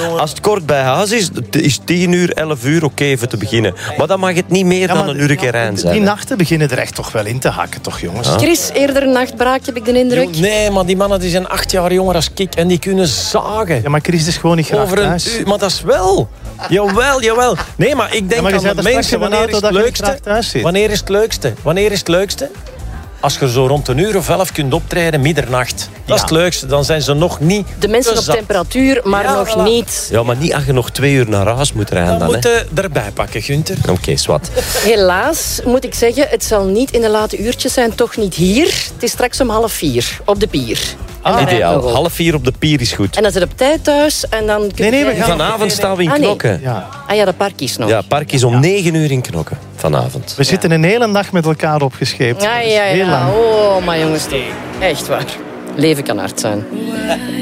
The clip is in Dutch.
Als het kort bij huis is 10 uur, 11 uur oké voor te beginnen. Maar dan mag het niet meer dan een uur rijden zijn. Die nachten beginnen er echt toch wel in te hakken, toch, jongens? Chris, eerder een nachtbraak, heb ik de indruk. Nee, maar die mannen die zijn 8 jaar jonger als ik en die kunnen zagen. Ja, maar Chris is gewoon niet graag Over een thuis. uur, maar dat is wel. Jawel. Nee, maar ik denk maar je aan zei de daar mensen, straks in een wanneer is auto het dat je niet graag leukste? thuis zit. Wanneer is het leukste? Als je zo rond 10:00 kunt optreden, middernacht. Dat is het leukste. Dan zijn ze nog niet De mensen op zat. temperatuur, maar Ja, nog voilà. niet. Ja, maar niet als je nog 2 uur naar huis moet rijden. Dan Dan, moeten erbij pakken, Gunther. Oké, zwart. Helaas moet ik zeggen, het zal niet in de late uurtjes zijn, toch niet hier. Het is straks om 3:30 op de pier. En dan rijdt Ideaal. nog op. 3:30 op de pier is goed. En dan zit op tijd thuis en dan kun je... Nee, we gaan- Vanavond staan we in Ah, nee. Knokken. Ja. Ah ja, de park is nog. Ja, het park is om 9 uur in Knokken. Vanavond. We zitten een hele dag met elkaar opgescheept. Ja, Dat is heel lang. Oh, maar jongens, toch. Echt waar. Leven kan hard zijn.